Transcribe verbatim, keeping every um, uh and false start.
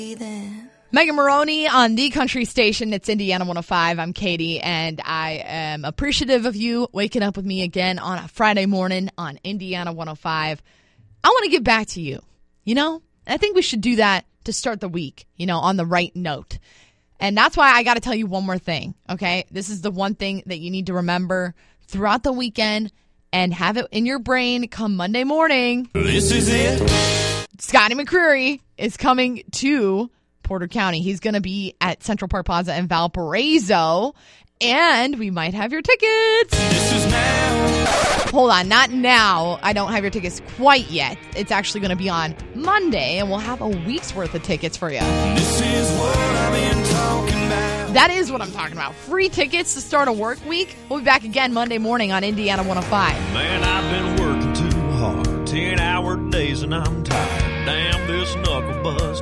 Megan Maroney on the country station. It's Indiana one oh five. I'm Katie, and I am appreciative of you waking up with me again on a Friday morning on Indiana one oh five. I want to give back to you, you know? I think we should do that to start the week, you know, on the right note. And that's why I got to tell you one more thing, okay? This is the one thing that you need to remember throughout the weekend and have it in your brain come Monday morning. This is it. Scotty McCreery is coming to Porter County. He's going to be at Central Park Plaza in Valparaiso, and we might have your tickets. This is now. Hold on, not now. I don't have your tickets quite yet. It's actually going to be on Monday, and we'll have a week's worth of tickets for you. This is what I've been talking about. That is what I'm talking about. Free tickets to start a work week. We'll be back again Monday morning on Indiana one oh five. Man, I've been working too hard. Ten-hour days and I'm tired. Damn this knuckle buzz.